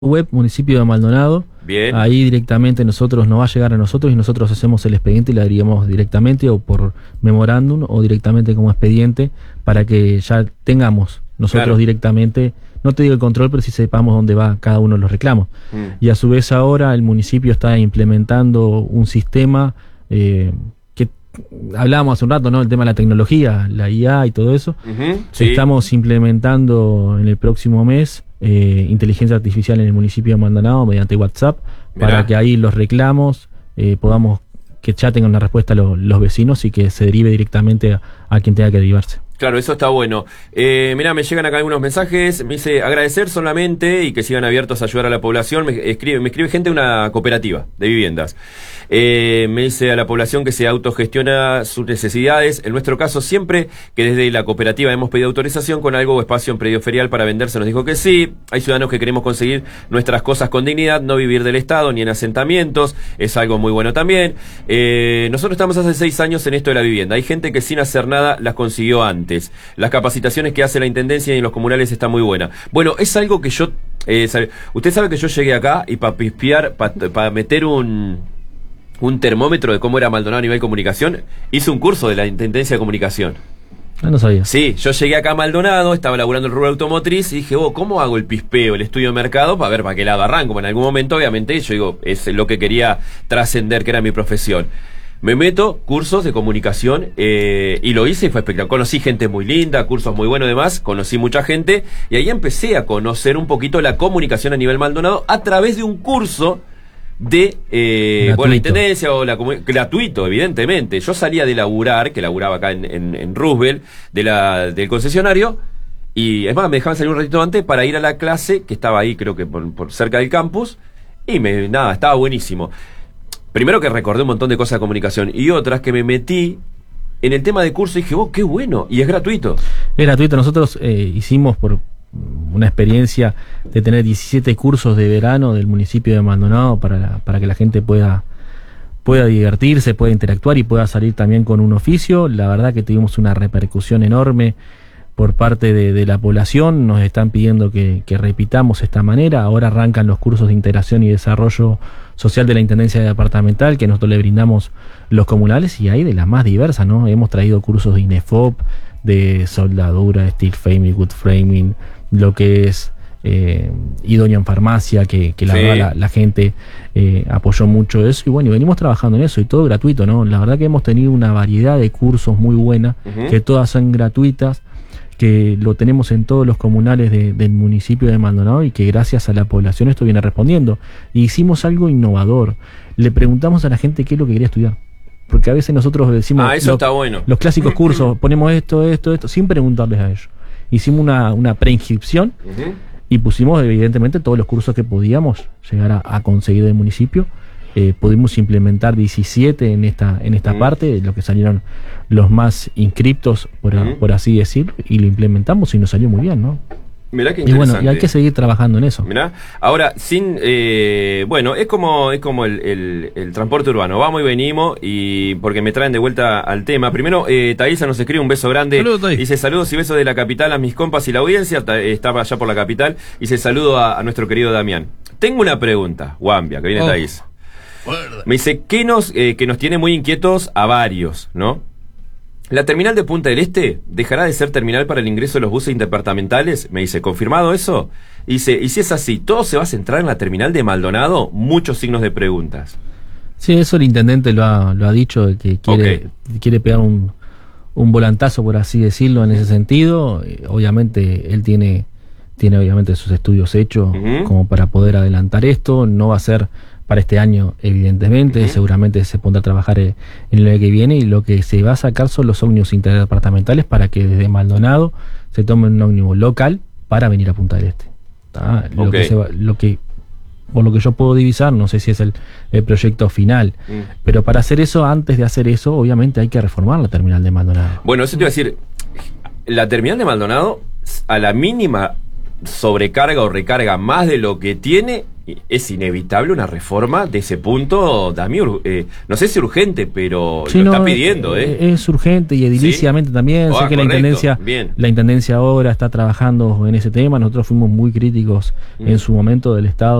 web Municipio de Maldonado. Bien. Ahí directamente nos va a llegar a nosotros y nosotros hacemos el expediente y le daríamos directamente o por memorándum o directamente como expediente para que ya tengamos nosotros Claro. directamente, no te digo el control, pero sí sepamos dónde va cada uno de los reclamos. Y a su vez ahora el municipio está implementando un sistema que hablábamos hace un rato, ¿no? El tema de la tecnología, la IA y todo eso. Sí. Estamos implementando en el próximo mes inteligencia artificial en el municipio de Maldonado mediante WhatsApp. Mirá. Para que ahí los reclamos podamos que ya tengan una respuesta los vecinos y que se derive directamente a quien tenga que derivarse. Claro, eso está bueno. Mirá, me llegan acá algunos mensajes. Me dice agradecer solamente y que sigan abiertos a ayudar a la población. Me escribe gente de una cooperativa de viviendas. Me dice a la población que se autogestiona sus necesidades. En nuestro caso, siempre que desde la cooperativa hemos pedido autorización con algo o espacio en predio ferial para vender, se nos dijo que sí. Hay ciudadanos que queremos conseguir nuestras cosas con dignidad, no vivir del Estado ni en asentamientos. Es algo muy bueno también. Nosotros estamos hace 6 años en esto de la vivienda. Hay gente que sin hacer nada las consiguió antes. Las capacitaciones que hace la Intendencia y en los comunales está muy buena. Bueno, es algo que yo... usted sabe que yo llegué acá y para pispear, para meter un termómetro de cómo era Maldonado a nivel comunicación, hice un curso de la Intendencia de Comunicación. No sabía. Sí, yo llegué acá a Maldonado, estaba laburando el rubro automotriz y dije, ¿cómo hago el pispeo, el estudio de mercado para ver para qué lado arranco? En algún momento, obviamente, yo digo, es lo que quería trascender, que era mi profesión. Me meto, cursos de comunicación, y lo hice y fue espectacular. Conocí gente muy linda, cursos muy buenos y demás, conocí mucha gente, y ahí empecé a conocer un poquito la comunicación a nivel Maldonado a través de un curso de la intendencia o gratuito, evidentemente. Yo salía de laburar, que laburaba acá en Roosevelt, del concesionario, y es más, me dejaban salir un ratito antes para ir a la clase, que estaba ahí, creo que por cerca del campus, y nada, estaba buenísimo. Primero que recordé un montón de cosas de comunicación, y otras que me metí en el tema de curso y dije, qué bueno, y es gratuito. Es gratuito. Nosotros hicimos por una experiencia de tener 17 cursos de verano del municipio de Maldonado para que la gente pueda divertirse, pueda interactuar y pueda salir también con un oficio. La verdad que tuvimos una repercusión enorme por parte de la población. Nos están pidiendo que repitamos esta manera. Ahora arrancan los cursos de integración y desarrollo social de la Intendencia Departamental que nosotros le brindamos los comunales, y hay de las más diversas, ¿no? Hemos traído cursos de INEFOP, de soldadura, steel framing, wood framing, lo que es idóneo en farmacia, que la verdad la gente apoyó mucho eso, y bueno, y venimos trabajando en eso, y todo gratuito, ¿no? La verdad que hemos tenido una variedad de cursos muy buena, que todas son gratuitas, que lo tenemos en todos los comunales del municipio de Maldonado, y que gracias a la población esto viene respondiendo. Y hicimos algo innovador. Le preguntamos a la gente qué es lo que quería estudiar. Porque a veces nosotros decimos... eso está bueno. Los clásicos cursos, ponemos esto, sin preguntarles a ellos. Hicimos una preinscripción y pusimos evidentemente todos los cursos que podíamos llegar a conseguir del municipio. Pudimos implementar 17 en esta parte, lo que salieron los más inscriptos, por así decir, y lo implementamos y nos salió muy bien, ¿no? Mirá qué Y interesante. bueno, y hay que seguir trabajando en eso. Mirá, ahora, bueno, es como el transporte urbano, vamos y venimos, y porque me traen de vuelta al tema. Primero, Thaisa nos escribe un beso grande. Saludos, Thaís. Dice saludos y besos de la capital a mis compas y la audiencia, estaba allá por la capital. Dice saludo a nuestro querido Damián. Tengo una pregunta, Guambia, que viene Thaís. Me dice que nos tiene muy inquietos a varios, ¿no? ¿La terminal de Punta del Este dejará de ser terminal para el ingreso de los buses interdepartamentales? Me dice, ¿confirmado eso? Y dice, y si es así, ¿todo se va a centrar en la terminal de Maldonado? Muchos signos de preguntas. Sí, eso el intendente lo ha dicho, de que quiere pegar un volantazo, por así decirlo, en ese sentido. Obviamente él tiene obviamente sus estudios hechos como para poder adelantar esto. No va a ser para este año, evidentemente, seguramente se pondrá a trabajar en el año que viene, y lo que se va a sacar son los ómnibus interdepartamentales para que desde Maldonado se tome un ómnibus local para venir a Punta del Este. Por lo que yo puedo divisar, no sé si es el proyecto final, pero para hacer eso, antes de hacer eso, obviamente hay que reformar la terminal de Maldonado. Bueno, eso te iba a decir, la terminal de Maldonado, a la mínima sobrecarga o recarga más de lo que tiene, es inevitable una reforma de ese punto, Dami, no sé si urgente, pero Sí, lo no, está pidiendo, es urgente y ediliciamente también. Sé que correcto, la intendencia ahora está trabajando en ese tema. Nosotros fuimos muy críticos en su momento del Estado